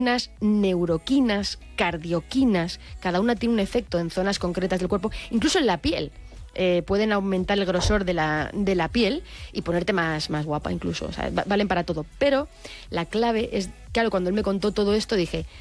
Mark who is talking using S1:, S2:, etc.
S1: neuroquinas, cardioquinas, cada una tiene un efecto en zonas concretas del cuerpo, incluso en la piel. Pueden aumentar el grosor de la piel y ponerte más guapa incluso, o sea, valen para todo. Pero la clave es, claro, cuando él me contó todo esto dije,